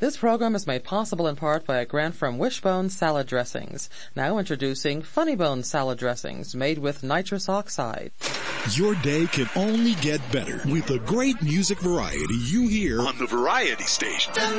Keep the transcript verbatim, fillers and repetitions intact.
This program is made possible in part by a grant from Wishbone Salad Dressings. Now introducing Funny Bone Salad Dressings made with nitrous oxide. Your day can only get better with the great music variety you hear on the Variety Station.